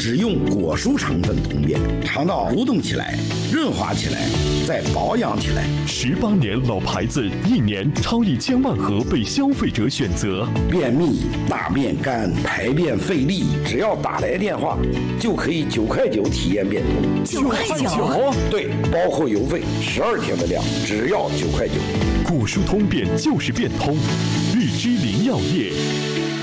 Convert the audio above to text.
只用果蔬成分通便，肠道蠕动起来，润滑起来，再保养起来。 18年老牌子，1年超1000万盒被消费者选择。 便秘、大便干、排便费力，只要打来电话，就可以9块9体验变通。 9块9？ 对，包括邮费，12天的量，只要9块9。 果蔬通便就是变通，日之林药业。